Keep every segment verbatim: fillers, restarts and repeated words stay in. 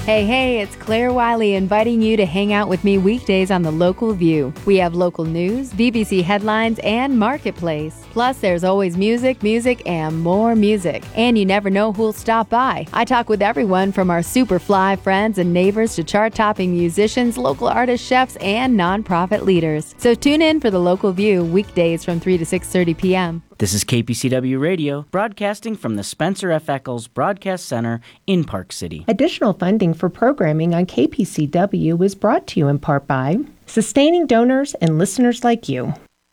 Hey, hey, it's Claire Wiley inviting you to hang out with me weekdays on The Local View. We have local news, B B C headlines, and Marketplace. Plus, there's always music, music, and more music. And you never know who'll stop by. I talk with everyone from our super fly friends and neighbors to chart-topping musicians, local artists, chefs, and nonprofit leaders. So tune in for The Local View weekdays from three to six thirty p.m. This is K P C W Radio, broadcasting from the Spencer F. Eccles Broadcast Center in Park City. Additional funding for programming on K P C W is brought to you in part by sustaining donors and listeners like you.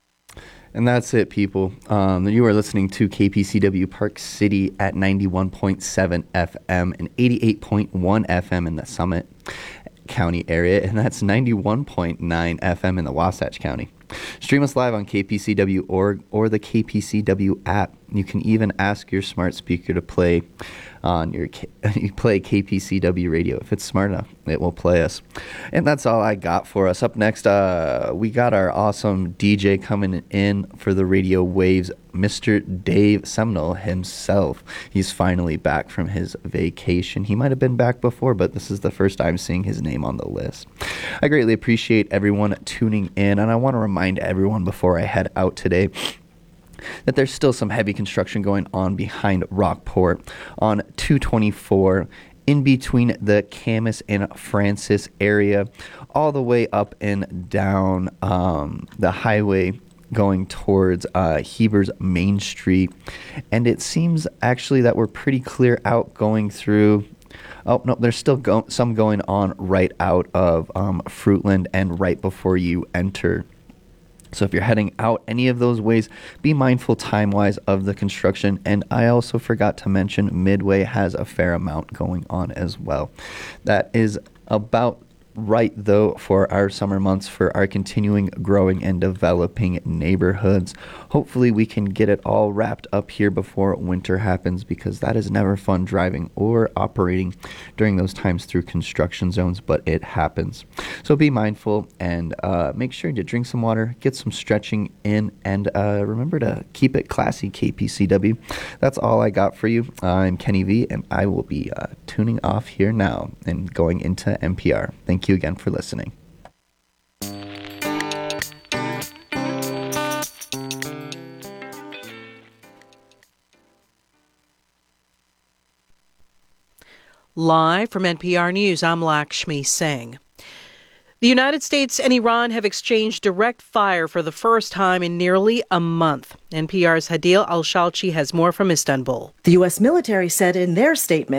And that's it, people. Um, you are listening to K P C W Park City at ninety-one point seven F M and eighty-eight point one F M in the Summit County area, and that's ninety-one point nine F M in the Wasatch County. Stream us live on K P C W dot org or the K P C W app. You can even ask your smart speaker to play on your K- you play K P C W radio. If it's smart enough, it will play us. And that's all I got for us. Up next, uh, we got our awesome D J coming in for the radio waves, Mister Dave Seminole himself. He's finally back from his vacation. He might have been back before, but this is the first time seeing his name on the list. I greatly appreciate everyone tuning in, and I want to remind everyone before I head out today that there's still some heavy construction going on behind Rockport on two twenty-four, in between the Camas and Francis area, all the way up and down um, the highway going towards uh, Heber's Main Street. And it seems actually that we're pretty clear out going through. Oh, no, there's still go- some going on right out of um, Fruitland and right before you enter. So if you're heading out any of those ways, be mindful time-wise of the construction. And I also forgot to mention Midway has a fair amount going on as well. That is about right, though, for our summer months, for our continuing growing and developing neighborhoods. Hopefully we can get it all wrapped up here before winter happens, because that is never fun driving or operating during those times through construction zones, but it happens. So be mindful and uh, make sure to drink some water, get some stretching in, and uh, remember to keep it classy, K P C W. That's all I got for you. I'm Kenny V, and I will be uh, tuning off here now and going into N P R. Thank you again for listening. Live from N P R News, I'm Lakshmi Singh. The United States and Iran have exchanged direct fire for the first time in nearly a month. N P R's Hadil Al-Shalchi has more from Istanbul. The U S military said in their statement